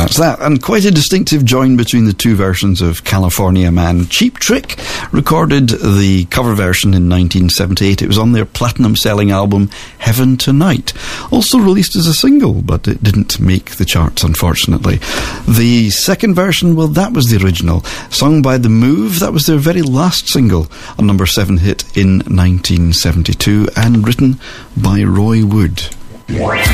That's that, and quite a distinctive join between the two versions of California Man. Cheap Trick recorded the cover version in 1978. It was on their platinum-selling album Heaven Tonight. Also released as a single, but it didn't make the charts, unfortunately. The second version, well, that was the original. Sung by The Move, that was their very last single, a number 7 hit in 1972, and written by Roy Wood.